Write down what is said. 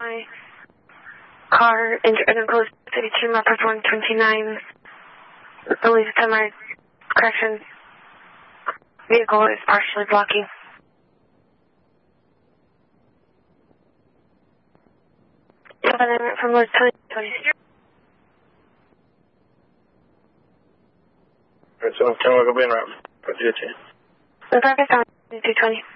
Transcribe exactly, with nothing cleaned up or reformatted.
My car injured and close thirty-two, Maples one twenty-nine. Louisa Summer, correction. Vehicle is partially blocking. From Louisa twenty twenty. Alright, so I'm going to go in right. Roger, two twenty.